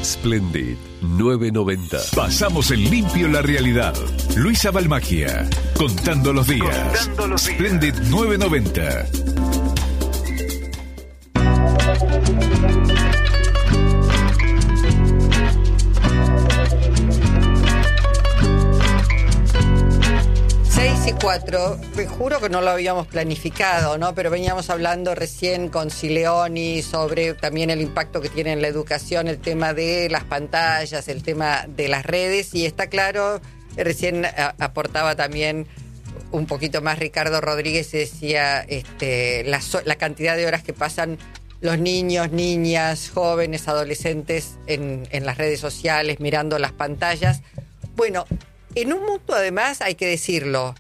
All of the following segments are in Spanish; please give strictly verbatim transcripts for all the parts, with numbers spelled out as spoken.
Splendid nueve noventa. Pasamos en limpio la realidad. Luisa Balmagia, contando los días. Contando los días. Splendid nueve noventa. seis y cuatro, te juro que no lo habíamos planificado, ¿no? Pero veníamos hablando recién con Sileoni sobre también el impacto que tiene en la educación, el tema de las pantallas, el tema de las redes, y está claro, recién a, aportaba también un poquito más Ricardo Rodríguez y decía este, la, la cantidad de horas que pasan los niños, niñas, jóvenes, adolescentes en, en las redes sociales, mirando las pantallas. Bueno, en un mundo, además, hay que decirlo,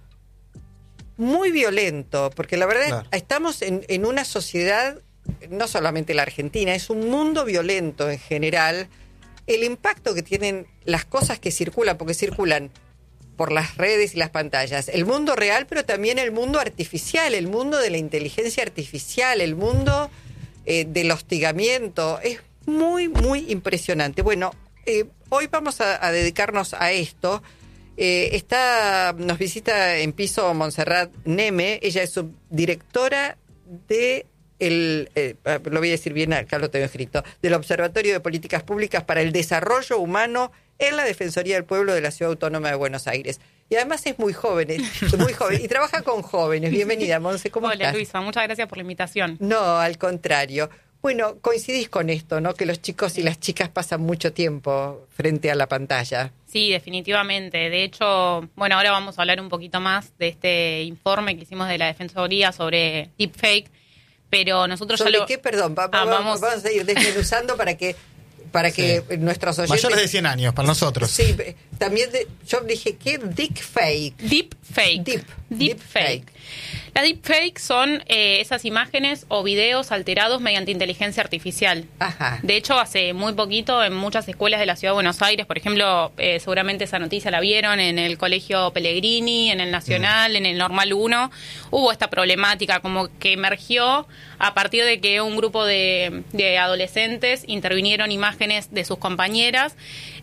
muy violento, porque la verdad claro. estamos en, en una sociedad, no solamente la Argentina, es un mundo violento en general. El impacto que tienen las cosas que circulan, porque circulan por las redes y las pantallas, el mundo real, pero también el mundo artificial, el mundo de la inteligencia artificial, el mundo eh, del hostigamiento, es muy, muy impresionante. Bueno, eh, hoy vamos a, a dedicarnos a esto. Eh, está, nos visita en piso Montserrat Neme. Ella es subdirectora de el, eh, lo voy a decir bien, acá lo tengo escrito, del Observatorio de Políticas Públicas para el Desarrollo Humano en la Defensoría del Pueblo de la Ciudad Autónoma de Buenos Aires. Y además es muy joven, es muy joven y trabaja con jóvenes. Bienvenida, Monse, ¿cómo Hola, estás? Hola, Luisa, muchas gracias por la invitación. No, al contrario. Bueno, coincidís con esto, ¿no? Que los chicos y las chicas pasan mucho tiempo frente a la pantalla. Sí, definitivamente. De hecho, bueno, ahora vamos a hablar un poquito más de este informe que hicimos de la Defensoría sobre deepfake, pero nosotros ¿Sobre ya lo... qué? Perdón, va, ah, va, vamos... vamos a ir desmenuzando para que para que sí. nuestros oyentes... Mayores de cien años, para nosotros. Sí, también de, yo dije, ¿qué? Deepfake. Deepfake. Deep. Deepfake. Las deepfakes son eh, esas imágenes o videos alterados mediante inteligencia artificial. Ajá. De hecho, hace muy poquito en muchas escuelas de la Ciudad de Buenos Aires, por ejemplo, eh, seguramente esa noticia la vieron en el Colegio Pellegrini, en el Nacional, mm. en el Normal uno, hubo esta problemática como que emergió a partir de que un grupo de, de adolescentes intervinieron imágenes de sus compañeras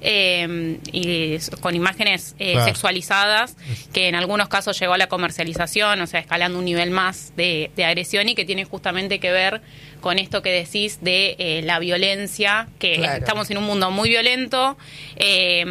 eh, y con imágenes eh, claro. sexualizadas, que en algunos casos llegó a la comercialización, o sea, escalando un nivel más de, de agresión y que tiene justamente que ver con esto que decís de eh, la violencia, que claro. estamos en un mundo muy violento, eh,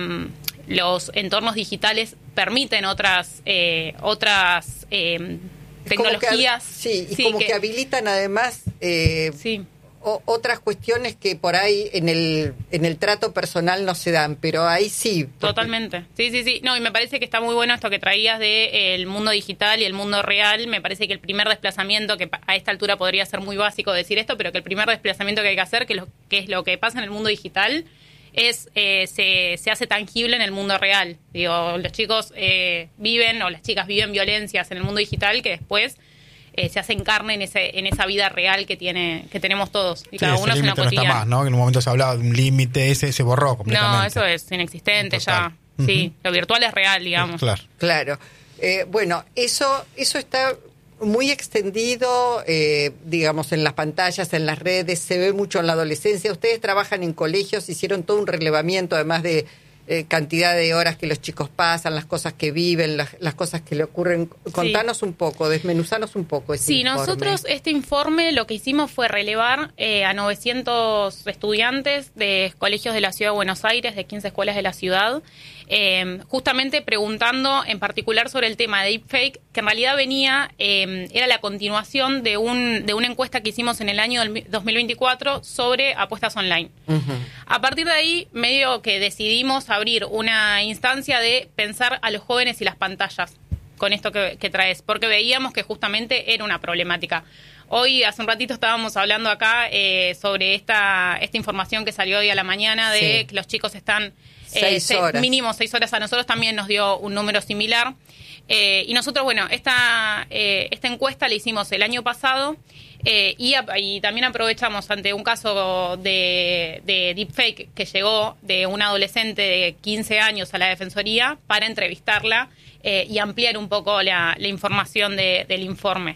los entornos digitales permiten otras eh, otras eh, tecnologías. Como que, sí, y sí, como que, que habilitan además eh, sí. o, otras cuestiones que por ahí en el en el trato personal no se dan, pero ahí sí. Porque... Totalmente. Sí, sí, sí. No, y me parece que está muy bueno esto que traías de eh, el mundo digital y el mundo real. Me parece que el primer desplazamiento, que a esta altura podría ser muy básico decir esto, pero que el primer desplazamiento que hay que hacer, que, lo, que es lo que pasa en el mundo digital, es eh, se, se hace tangible en el mundo real. Digo, los chicos eh, viven, o las chicas viven violencias en el mundo digital que después eh, se hacen carne en ese en esa vida real que tiene que tenemos todos. Y sí, cada uno ese es una límite no está más, ¿no? Que en un momento se hablaba de un límite, ese se borró completamente. No, eso es inexistente Total. ya. Sí, uh-huh. Lo virtual es real, digamos. Claro. Claro. Eh, bueno, eso eso está muy extendido, eh, digamos, en las pantallas, en las redes, se ve mucho en la adolescencia. Ustedes trabajan en colegios, hicieron todo un relevamiento, además de eh, cantidad de horas que los chicos pasan, las cosas que viven, las, las cosas que le ocurren. Contanos sí. un poco, desmenuzanos un poco ese Sí, informe. Nosotros este informe lo que hicimos fue relevar eh, a novecientos estudiantes de colegios de la Ciudad de Buenos Aires, de quince escuelas de la ciudad, Eh, justamente preguntando en particular sobre el tema de deepfake, que en realidad venía, eh, era la continuación de un de una encuesta que hicimos en el año dos mil veinticuatro sobre apuestas online. Uh-huh. A partir de ahí, medio que decidimos abrir una instancia de pensar a los jóvenes y las pantallas con esto que, que traes, porque veíamos que justamente era una problemática. Hoy, hace un ratito, estábamos hablando acá eh, sobre esta esta información que salió hoy a la mañana de sí. que los chicos están... Seis horas. Eh, mínimo seis horas. A nosotros también nos dio un número similar. Eh, y nosotros, bueno, esta eh, esta encuesta la hicimos el año pasado eh, y, y también aprovechamos ante un caso de, de deepfake que llegó de una adolescente de quince años a la Defensoría para entrevistarla eh, y ampliar un poco la, la información de, del informe.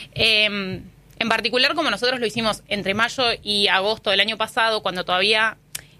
Eh, en particular, como nosotros lo hicimos entre mayo y agosto del año pasado, cuando todavía...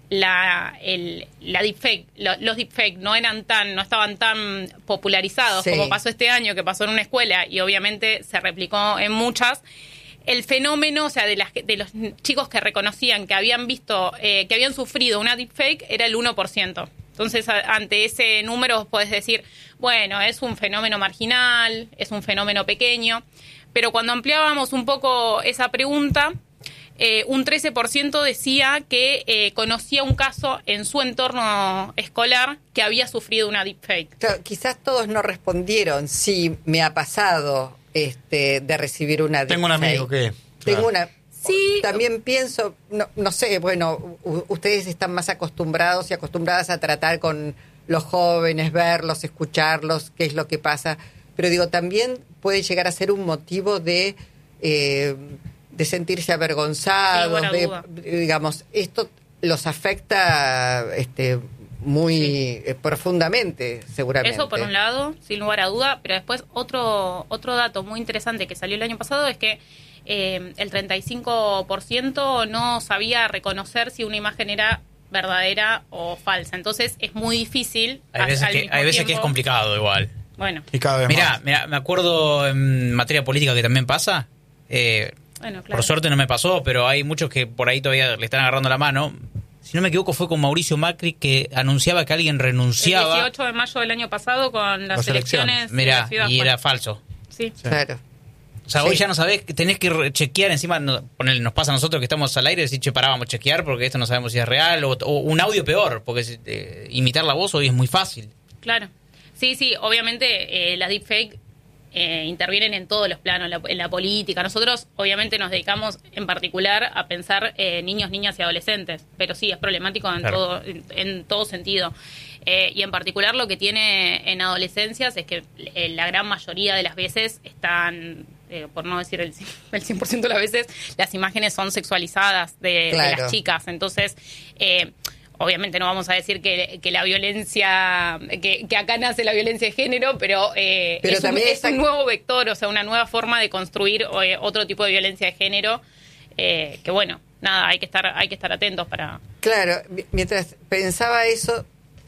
la el, la deepfake, lo, los deepfake no eran tan, no estaban tan popularizados sí. como pasó este año, que pasó en una escuela y obviamente se replicó en muchas. El fenómeno, o sea, de, las, de los chicos que reconocían que habían visto, eh, que habían sufrido una deepfake, era el uno por ciento. Entonces, a, ante ese número podés decir, bueno, es un fenómeno marginal, es un fenómeno pequeño, pero cuando ampliábamos un poco esa pregunta, eh, un trece por ciento decía que eh, conocía un caso en su entorno escolar que había sufrido una deepfake. Claro, quizás todos no respondieron, sí, me ha pasado este, de recibir una deepfake. Tengo un amigo que... Tengo claro. una... Sí. También pienso, no, no sé, bueno, u- ustedes están más acostumbrados y acostumbradas a tratar con los jóvenes, verlos, escucharlos, qué es lo que pasa, pero digo, también puede llegar a ser un motivo de, eh, de sentirse avergonzados, sí, de, duda. digamos, esto los afecta este, muy sí. eh, profundamente, seguramente. Eso por un lado, sin lugar a duda, pero después otro, otro dato muy interesante que salió el año pasado es que Eh, el treinta y cinco por ciento no sabía reconocer si una imagen era verdadera o falsa. Entonces es muy difícil. Hay veces, al que, mismo hay veces tiempo. que es complicado igual. Bueno. Y cada vez Mirá, más. mirá, me acuerdo en materia política que también pasa. Eh, Bueno, claro. Por suerte no me pasó, pero hay muchos que por ahí todavía le están agarrando la mano. Si no me equivoco fue con Mauricio Macri que anunciaba que alguien renunciaba. El dieciocho de mayo del año pasado con las, Las elecciones. elecciones. de Mirá, la ciudad y fue. era falso. Sí. Sí. Claro. O sea, Sí. hoy ya no sabés, tenés que re- chequear encima, no, ponele, nos pasa a nosotros que estamos al aire, decir, che, pará, vamos a chequear porque esto no sabemos si es real, o, o un audio peor, porque eh, imitar la voz hoy es muy fácil. Claro. Sí, sí, obviamente eh, las deepfake eh, intervienen en todos los planos, en la, en la política. Nosotros obviamente nos dedicamos en particular a pensar eh, niños, niñas y adolescentes, pero sí, es problemático en, Claro. todo, en, en todo sentido. Eh, y en particular lo que tiene en adolescencias es que eh, la gran mayoría de las veces están, eh, por no decir el, el cien por ciento de las veces, las imágenes son sexualizadas de, Claro. de las chicas. Entonces, eh, obviamente no vamos a decir que, que la violencia, que, que acá nace la violencia de género, pero, eh, Pero es, un, también es está- un nuevo vector, o sea, una nueva forma de construir eh, otro tipo de violencia de género, eh, que bueno, nada, hay que estar, hay que estar atentos para... Claro, mi- mientras pensaba eso,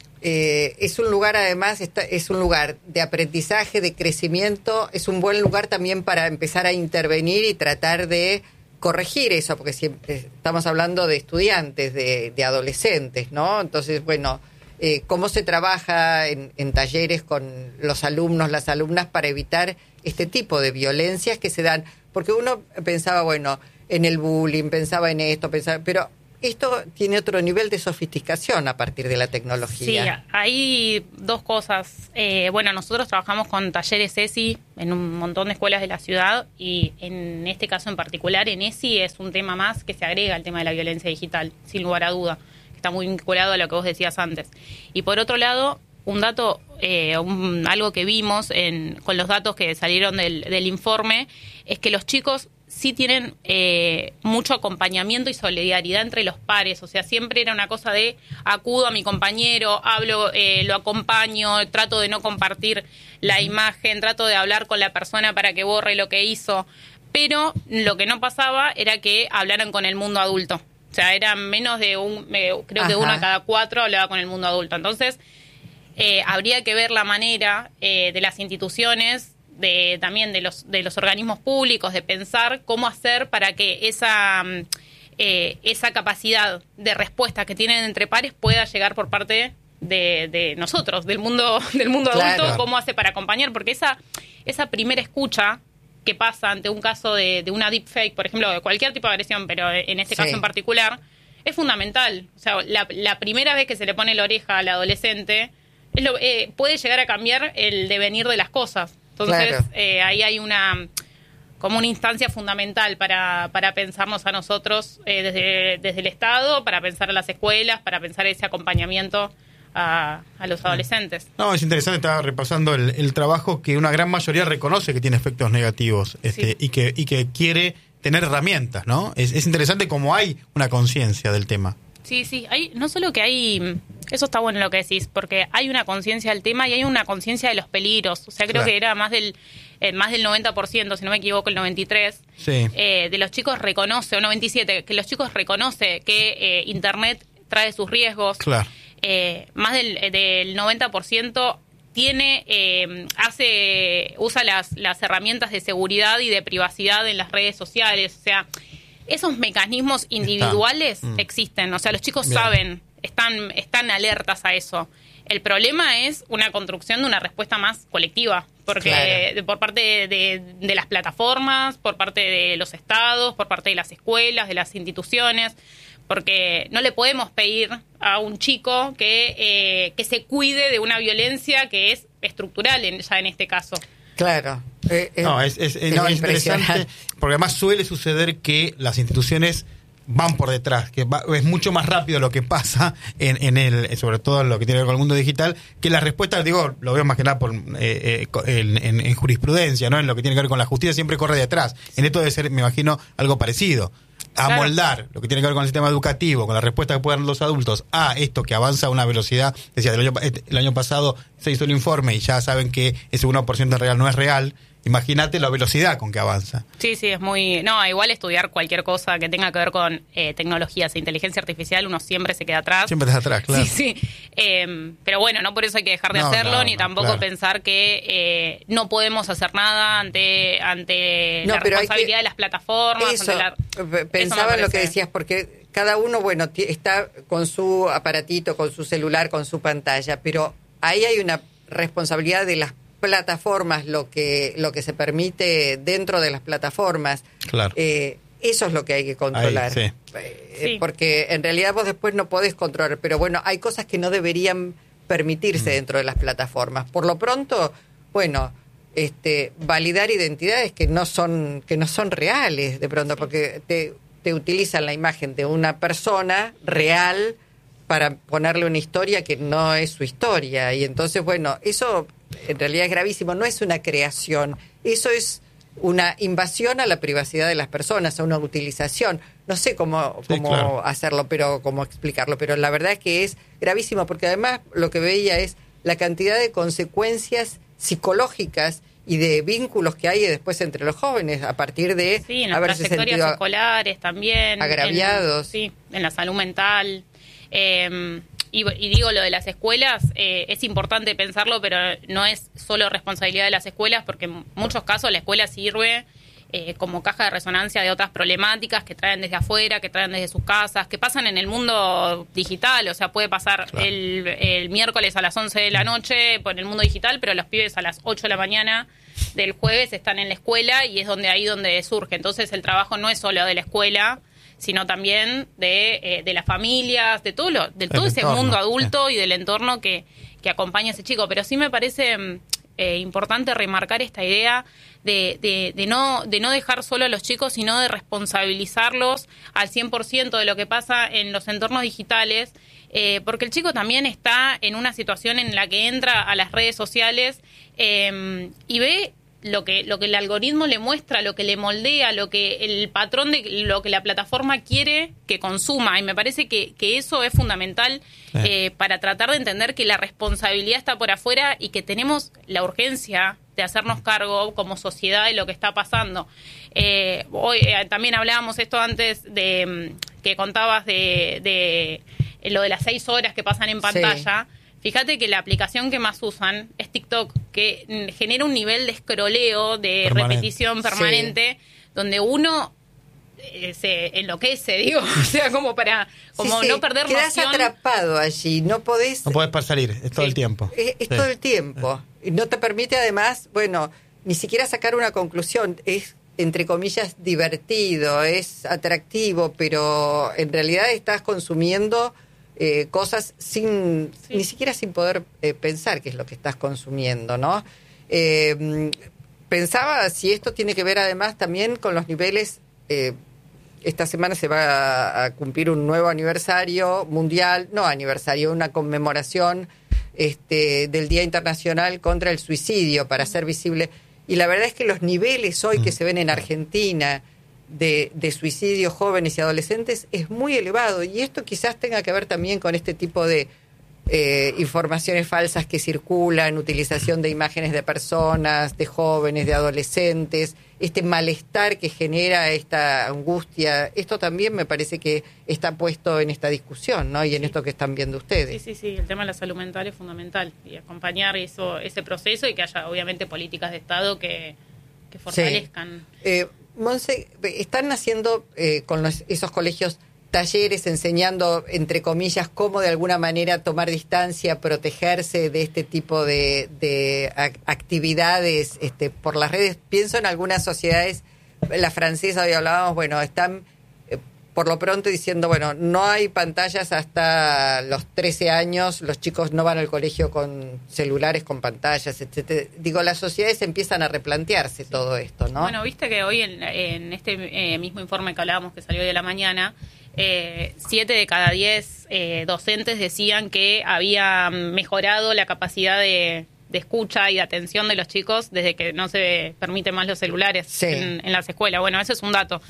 eh, es un lugar además, está, es un lugar de aprendizaje, de crecimiento, es un buen lugar también para empezar a intervenir y tratar de corregir eso, porque siempre estamos hablando de estudiantes, de, de adolescentes, ¿no? Entonces, bueno, eh, ¿cómo se trabaja en, en talleres con los alumnos, las alumnas, para evitar este tipo de violencias que se dan? Porque uno pensaba, bueno, en el bullying, pensaba en esto, pensaba, pero esto tiene otro nivel de sofisticación a partir de la Sí, tecnología. hay dos cosas. Eh, bueno, nosotros trabajamos con talleres E S I en un montón de escuelas de la ciudad y en este caso en particular, en E S I es un tema más que se agrega al tema de la violencia digital, sin lugar a duda, que está muy vinculado a lo que vos decías antes. Y por otro lado, un dato, eh, un, algo que vimos en, con los datos que salieron del, del informe, es que los chicos sí tienen eh, mucho acompañamiento y solidaridad entre los pares, o sea, siempre era una cosa de acudo a mi compañero, hablo, eh, lo acompaño, trato de no compartir la imagen, trato de hablar con la persona para que borre lo que hizo, pero lo que no pasaba era que hablaran con el mundo adulto, o sea, eran menos de un, eh, creo que Ajá. uno a cada cuatro hablaba con el mundo adulto, entonces eh, habría que ver la manera eh, de las instituciones, de también de los de los organismos públicos, de pensar cómo hacer para que esa eh, esa capacidad de respuesta que tienen entre pares pueda llegar por parte de, de nosotros, del mundo del mundo Claro. adulto, cómo hace para acompañar, porque esa esa primera escucha que pasa ante un caso de, de una deepfake, por ejemplo, de cualquier tipo de agresión, pero en este Sí. caso en particular, es fundamental. O sea, la, la primera vez que se le pone la oreja al adolescente es lo, eh, puede llegar a cambiar el devenir de las cosas. Entonces, Claro. eh, ahí hay una como una instancia fundamental para, para pensarnos a nosotros eh, desde, desde el Estado, para pensar a las escuelas, para pensar ese acompañamiento a, a los adolescentes. No, es interesante, estaba repasando el, el trabajo que una gran mayoría reconoce que tiene efectos negativos este, Sí. y que y que quiere tener herramientas, ¿no? Es, es interesante cómo hay una conciencia del tema. Sí, sí, hay, no solo que hay, eso está bueno lo que decís, porque hay una conciencia del tema y hay una conciencia de los peligros. O sea, creo Claro. que era más del eh, más del noventa por ciento, si no me equivoco, el noventa y tres por ciento, Sí. eh, de los chicos reconoce, o noventa y siete por ciento, que los chicos reconoce que eh, Internet trae sus riesgos. Claro. Eh, más del, del noventa por ciento tiene, eh, hace, usa las, las herramientas de seguridad y de privacidad en las redes sociales. O sea, esos mecanismos individuales mm. existen. O sea, los chicos Bien. saben, están, están alertas a eso. El problema es una construcción de una respuesta más colectiva, porque claro. de, por parte de, de, de las plataformas, por parte de los estados, por parte de las escuelas, de las instituciones, porque no le podemos pedir a un chico que, eh, que se cuide de una violencia que es estructural en, ya en este caso. Claro. Eh, eh, no, es, es, es, no, es interesante, porque además suele suceder que las instituciones van por detrás, que va, es mucho más rápido lo que pasa en, en el, sobre todo en lo que tiene que ver con el mundo digital, que las respuestas, digo, lo veo más que nada por eh, eh, en, en, en jurisprudencia, ¿no? En lo que tiene que ver con la justicia siempre corre detrás. En esto debe ser, me imagino, algo parecido. Amoldar claro. lo que tiene que ver con el sistema educativo, con la respuesta que pueden dar los adultos a esto que avanza a una velocidad. Decía, el año, el año pasado se hizo el informe y ya saben que ese uno por ciento en real no es real. Imagínate la velocidad con que avanza. Sí, sí, es muy... No, igual estudiar cualquier cosa que tenga que ver con eh, tecnologías e inteligencia artificial, uno siempre se queda atrás. Siempre está atrás, claro. Sí, sí. Eh, pero bueno, no por eso hay que dejar de no, hacerlo, no, ni no, tampoco claro. pensar que eh, no podemos hacer nada ante ante no, la responsabilidad que... de las plataformas. Eso, ante la... pensaba en lo que decías, porque cada uno, bueno, t- está con su aparatito, con su celular, con su pantalla, pero ahí hay una responsabilidad de las plataformas, lo que lo que se permite dentro de las plataformas. Claro. Eh, eso es lo que hay que controlar. Ahí, sí. Eh, sí. Porque en realidad vos después no podés controlar, pero bueno, hay cosas que no deberían permitirse mm. dentro de las plataformas. Por lo pronto, bueno, este validar identidades que no son que no son reales de pronto, porque te, te utilizan la imagen de una persona real para ponerle una historia que no es su historia. Y entonces, bueno, eso en realidad es gravísimo. No es una creación, eso es una invasión a la privacidad de las personas, a una utilización. No sé cómo, sí, cómo claro. hacerlo, pero cómo explicarlo, pero la verdad es que es gravísimo, porque además lo que veía es la cantidad de consecuencias psicológicas y de vínculos que hay después entre los jóvenes a partir de sí, en las haberse trayectorias sentido escolares también, agraviados. En, sí, en la salud mental. Eh, y, y digo, lo de las escuelas, eh, es importante pensarlo, pero no es solo responsabilidad de las escuelas, porque en muchos casos la escuela sirve eh, como caja de resonancia de otras problemáticas que traen desde afuera, que traen desde sus casas, que pasan en el mundo digital. O sea, puede pasar claro. el, el miércoles a las once de la noche por el mundo digital, pero los pibes a las ocho de la mañana del jueves están en la escuela y es donde ahí donde surge. Entonces el trabajo no es solo de la escuela, sino también de, eh, de las familias, de todo lo, de todo ese entorno, mundo adulto sí. y del entorno que, que acompaña a ese chico. Pero sí me parece eh, importante remarcar esta idea de, de, de, no, de no dejar solo a los chicos, sino de responsabilizarlos al cien por ciento de lo que pasa en los entornos digitales, eh, porque el chico también está en una situación en la que entra a las redes sociales eh, y ve lo que lo que el algoritmo le muestra, lo que le moldea, lo que el patrón de lo que la plataforma quiere que consuma, y me parece que, que eso es fundamental sí. eh, para tratar de entender que la responsabilidad está por afuera y que tenemos la urgencia de hacernos cargo como sociedad de lo que está pasando. Eh, hoy eh, también hablábamos esto antes de que contabas de, de lo de las seis horas que pasan en pantalla. Sí. Fíjate que la aplicación que más usan es TikTok, que genera un nivel de escroleo, de permanente. repetición permanente, sí. donde uno eh, se enloquece, digo, o sea, como para como sí, sí. no perder Quedás noción. atrapado allí, no podés... No podés salir, es todo sí. el tiempo. Es, es sí. todo el tiempo. Y no te permite además, bueno, ni siquiera sacar una conclusión. Es, entre comillas, divertido, es atractivo, pero en realidad estás consumiendo... Eh, cosas sin sí. ni siquiera sin poder eh, pensar qué es lo que estás consumiendo, ¿no? Eh, pensaba si esto tiene que ver además también con los niveles. Eh, esta semana se va a, a cumplir un nuevo aniversario mundial, no aniversario, una conmemoración este, del Día Internacional contra el Suicidio, para hacer visible. Y la verdad es que los niveles hoy que se ven en Argentina De, de suicidios jóvenes y adolescentes es muy elevado, y esto quizás tenga que ver también con este tipo de eh, informaciones falsas que circulan, utilización de imágenes de personas, de jóvenes, de adolescentes, este malestar que genera esta angustia, esto también me parece que está puesto en esta discusión, ¿no? Y en Sí. esto que están viendo ustedes. Sí, sí, sí, el tema de la salud mental es fundamental y acompañar eso, ese proceso y que haya obviamente políticas de Estado que, que fortalezcan. Sí. Eh, Monse, están haciendo eh, con los, esos colegios talleres enseñando, entre comillas, cómo de alguna manera tomar distancia, protegerse de este tipo de, de ac- actividades este, por las redes. Pienso en algunas sociedades, la francesa, hoy hablábamos, bueno, están eh, por lo pronto diciendo, bueno, no hay pantallas hasta los trece años, los chicos no van al colegio con celulares, con pantallas, etcétera. Digo, las sociedades empiezan a replantearse sí. todo esto, ¿no? Bueno, viste que hoy en, en este eh, mismo informe que hablábamos que salió hoy de la mañana, Eh, siete de cada diez eh, docentes decían que había mejorado la capacidad de, de escucha y de atención de los chicos desde que no se permiten más los celulares sí. en, en las escuelas. Bueno, ese es un dato.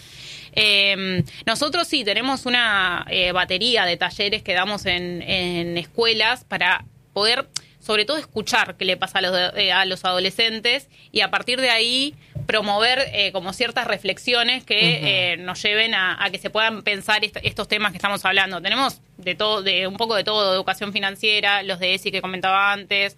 Eh, nosotros sí tenemos una eh, batería de talleres que damos en, en escuelas para poder, sobre todo, escuchar qué le pasa a los, eh, a los adolescentes y a partir de ahí promover eh, como ciertas reflexiones que uh-huh. eh, nos lleven a, a que se puedan pensar est- estos temas que estamos hablando. Tenemos de todo, de un poco de todo, educación financiera, los de E S I que comentaba antes,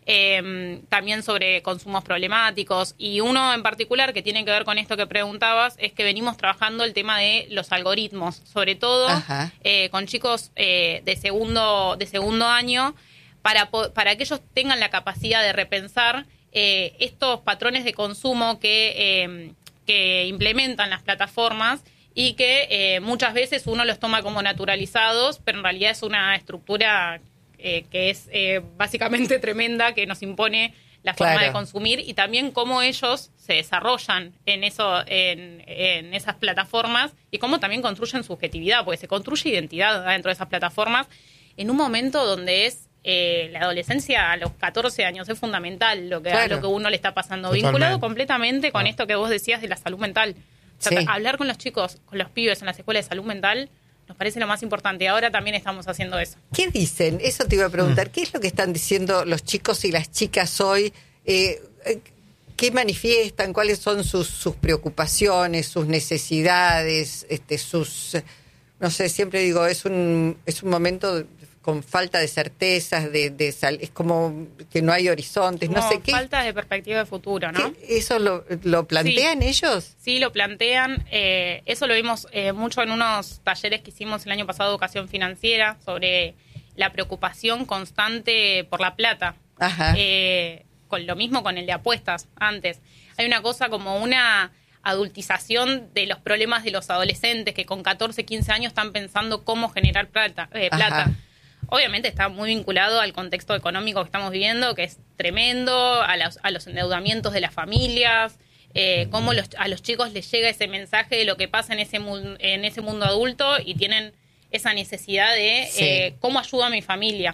eh, también sobre consumos problemáticos y uno en particular que tiene que ver con esto que preguntabas es que venimos trabajando el tema de los algoritmos, sobre todo eh, con chicos eh, de segundo de segundo año para, para que ellos tengan la capacidad de repensar Eh, estos patrones de consumo que, eh, que implementan las plataformas y que eh, muchas veces uno los toma como naturalizados, pero en realidad es una estructura eh, que es eh, básicamente tremenda, que nos impone la forma claro. de consumir y también cómo ellos se desarrollan en, eso, en, en esas plataformas y cómo también construyen subjetividad, porque se construye identidad dentro de esas plataformas en un momento donde es Eh, la adolescencia a los catorce años es fundamental lo que, claro. lo que uno le está pasando, Totalmente. vinculado completamente con no. esto que vos decías de la salud mental. O sea, sí. hablar con los chicos, con los pibes en las escuelas de salud mental nos parece lo más importante. Ahora también estamos haciendo eso. ¿Qué dicen? Eso te iba a preguntar. Mm. ¿Qué es lo que están diciendo los chicos y las chicas hoy? Eh, ¿Qué manifiestan? ¿Cuáles son sus, sus preocupaciones, sus necesidades, este, sus... No sé, siempre digo, es un, es un momento... De, con falta de certezas, de, de sal, es como que no hay horizontes, como no sé qué. Falta de perspectiva de futuro, ¿no? ¿Eso lo, lo plantean sí. ellos? Sí, lo plantean. Eh, eso lo vimos eh, mucho en unos talleres que hicimos el año pasado de educación financiera sobre la preocupación constante por la plata. Ajá. Eh, con lo mismo con el de apuestas antes. Hay una cosa como una adultización de los problemas de los adolescentes que con catorce, quince años están pensando cómo generar plata. Eh, plata. Ajá. Obviamente está muy vinculado al contexto económico que estamos viviendo, que es tremendo, a los, a los endeudamientos de las familias, eh, cómo los, a los chicos les llega ese mensaje de lo que pasa en ese, mu- en ese mundo adulto y tienen esa necesidad de sí. eh, cómo ayudo a mi familia.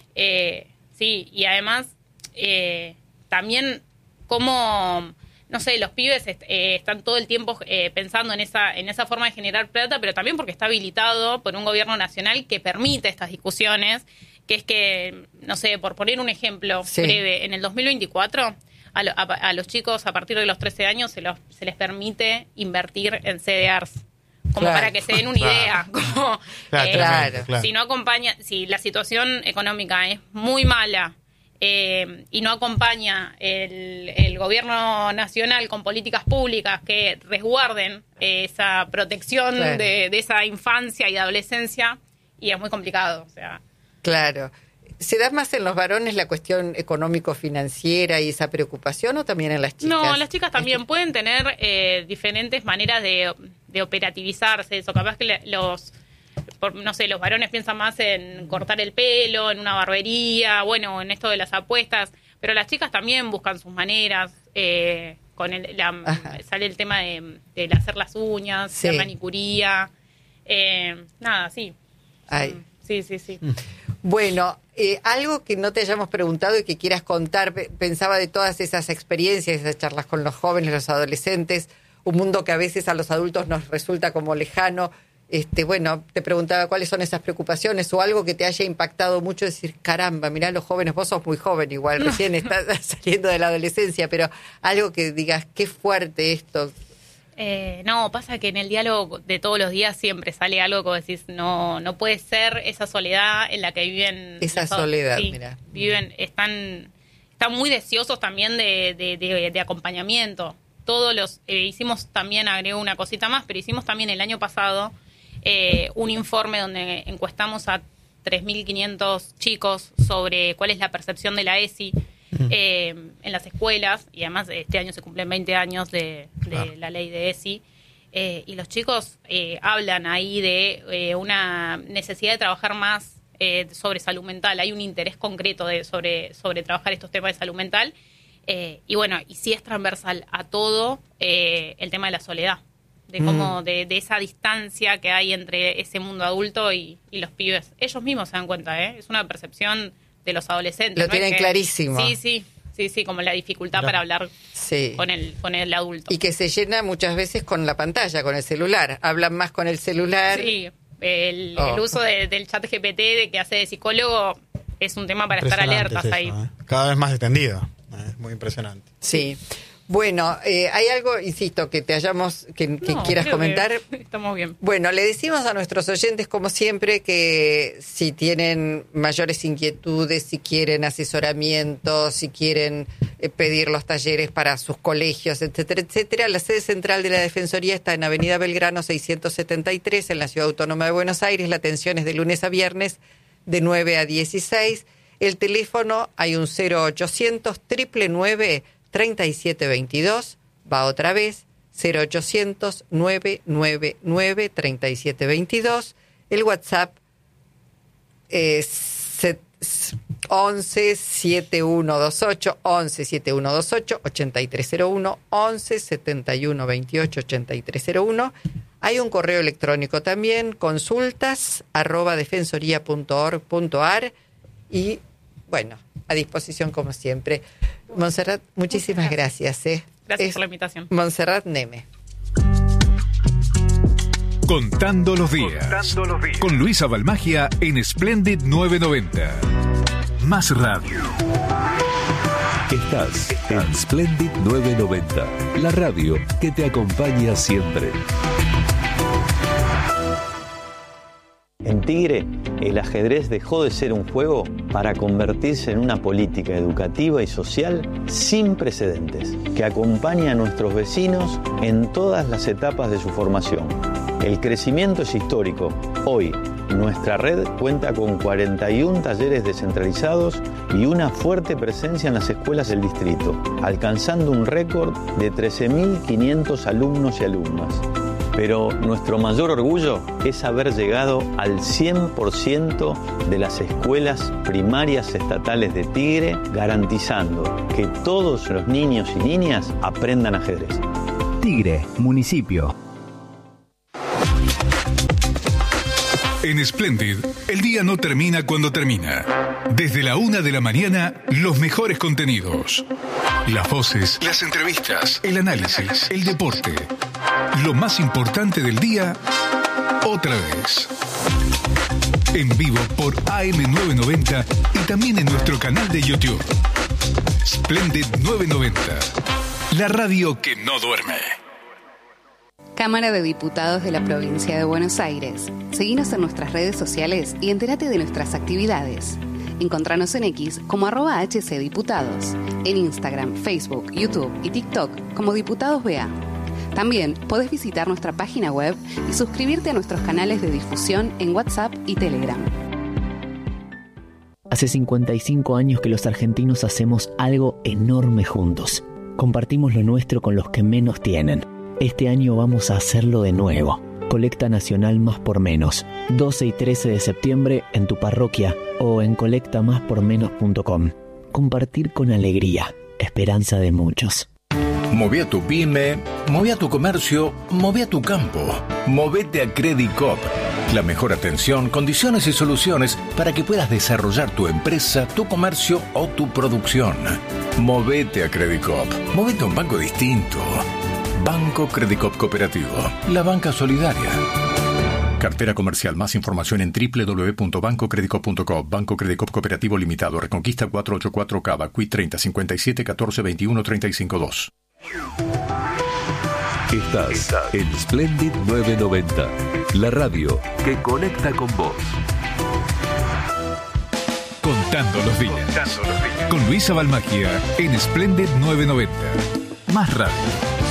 Eh, sí, y además eh, también cómo... No sé, los pibes est- eh, están todo el tiempo eh, pensando en esa en esa forma de generar plata, pero también porque está habilitado por un gobierno nacional que permite estas discusiones, que es que, no sé, por poner un ejemplo sí. breve, en el dos mil veinticuatro a, lo, a, a los chicos a partir de los trece años se, los, se les permite invertir en C D Rs. Como claro. para que se den una idea. Como, claro, eh, claro. claro. Si no acompaña, si la situación económica es muy mala, Eh, y no acompaña el, el gobierno nacional con políticas públicas que resguarden eh, esa protección claro. de, de esa infancia y adolescencia, y es muy complicado. O sea, claro. ¿Se da más en los varones la cuestión económico-financiera y esa preocupación o también en las chicas? no, las chicas también pueden tener eh, diferentes maneras de, de operativizarse. Eso, capaz que le, los... Por, no sé, los varones piensan más en cortar el pelo, en una barbería, bueno, en esto de las apuestas, pero las chicas también buscan sus maneras, eh, con el, la, sale el tema de, de hacer las uñas, sí. la manicuría, eh, nada, sí. Ay. Sí, sí, sí. Bueno, eh, algo que no te hayamos preguntado y que quieras contar, pensaba de todas esas experiencias, esas charlas con los jóvenes, los adolescentes, un mundo que a veces a los adultos nos resulta como lejano. Este, bueno, te preguntaba cuáles son esas preocupaciones o algo que te haya impactado mucho, decir, caramba, mirá los jóvenes, vos sos muy joven igual, recién estás saliendo de la adolescencia, pero algo que digas, qué fuerte esto. Eh, no, pasa que en el diálogo de todos los días siempre sale algo que vos decís, no, no puede ser esa soledad en la que viven. Esa los, soledad, sí, mirá. Viven, están, están muy deseosos también de, de, de, de acompañamiento. Todos los, eh, hicimos también, agrego una cosita más, pero hicimos también el año pasado eh, un informe donde encuestamos a tres mil quinientos chicos sobre cuál es la percepción de la E S I eh, en las escuelas, y además este año se cumplen veinte años de, de ah. la ley de E S I, eh, y los chicos eh, hablan ahí de eh, una necesidad de trabajar más eh, sobre salud mental. Hay un interés concreto de, sobre, sobre trabajar estos temas de salud mental. Eh, y bueno, y sí es transversal a todo eh, el tema de la soledad, de cómo, mm. de, de esa distancia que hay entre ese mundo adulto y, y los pibes. Ellos mismos se dan cuenta, ¿eh? Es una percepción de los adolescentes. Lo ¿no? tienen que, clarísimo. Sí, sí, sí, sí, como la dificultad no. para hablar sí. con el con el adulto. Y que se llena muchas veces con la pantalla, con el celular. Hablan más con el celular. Sí, el, oh. el uso de, del chat G P T de que hace de psicólogo es un tema para estar alertas eso, ahí. ¿eh? Cada vez más extendido. Es muy impresionante. Sí. Bueno, eh, hay algo, insisto, que te hayamos, que, que No, quieras creo comentar. Que estamos bien. Bueno, le decimos a nuestros oyentes, como siempre, que si tienen mayores inquietudes, si quieren asesoramiento, si quieren eh, pedir los talleres para sus colegios, etcétera, etcétera, la sede central de la Defensoría está en Avenida Belgrano seiscientos setenta y tres, en la Ciudad Autónoma de Buenos Aires. La atención es de lunes a viernes, de nueve a dieciséis. El teléfono, hay un cero ochocientos, nueve nueve nueve, treinta y siete veintidós, va otra vez, cero ochocientos, nueve nueve nueve, treinta y siete veintidós. El WhatsApp es once, setenta y uno veintiocho, once, setenta y uno veintiocho, ochenta y tres cero uno, once, setenta y uno veintiocho, ochenta y tres cero uno. Hay un correo electrónico también, consultas arroba defensoría punto org punto ar, y bueno, a disposición como siempre. Montserrat, muchísimas gracias. ¿eh? Gracias es por la invitación. Montserrat Neme. Contando los días. Contando los días. Con Luisa Balmagia en Splendid novecientos noventa. Más radio. Estás en Splendid novecientos noventa, la radio que te acompaña siempre. En Tigre, el ajedrez dejó de ser un juego para convertirse en una política educativa y social sin precedentes, que acompaña a nuestros vecinos en todas las etapas de su formación. El crecimiento es histórico. Hoy, nuestra red cuenta con cuarenta y uno talleres descentralizados y una fuerte presencia en las escuelas del distrito, alcanzando un récord de trece mil quinientos alumnos y alumnas. Pero nuestro mayor orgullo es haber llegado al cien por ciento de las escuelas primarias estatales de Tigre, garantizando que todos los niños y niñas aprendan ajedrez. Tigre, municipio. En Splendid, el día no termina cuando termina. Desde la una de la mañana, los mejores contenidos. Las voces, las entrevistas, el análisis, el deporte. Lo más importante del día, otra vez. En vivo por A M novecientos noventa y también en nuestro canal de YouTube. Splendid novecientos noventa, la radio que no duerme. Cámara de Diputados de la Provincia de Buenos Aires. Seguinos en nuestras redes sociales y entérate de nuestras actividades. Encontranos en X como arroba hcdiputados, en Instagram, Facebook, YouTube y TikTok como Diputados B A. También podés visitar nuestra página web y suscribirte a nuestros canales de difusión en WhatsApp y Telegram. Hace cincuenta y cinco años que los argentinos hacemos algo enorme juntos. Compartimos lo nuestro con los que menos tienen. Este año vamos a hacerlo de nuevo. Colecta Nacional Más por Menos. doce y trece de septiembre en tu parroquia o en colecta más por menos punto com. Compartir con alegría. Esperanza de muchos. Moví a tu pyme, moví a tu comercio, moví a tu campo. Movete a Credit Coop. La mejor atención, condiciones y soluciones para que puedas desarrollar tu empresa, tu comercio o tu producción. Movete a Credit Coop. Movete a un banco distinto. Banco Credit Coop Cooperativo. La banca solidaria. Cartera comercial. Más información en doble u doble u doble u punto banco credicop punto com. Banco Credicop Cooperativo Limitado. Reconquista cuatrocientos ochenta y cuatro Cava. Q I treinta cincuenta y siete catorce veintiuno treinta y cinco dos. Estás en Splendid novecientos noventa, la radio que conecta con vos. Contando los días. Contando los días. Con Luisa Balmagia en Splendid novecientos noventa. Más radio.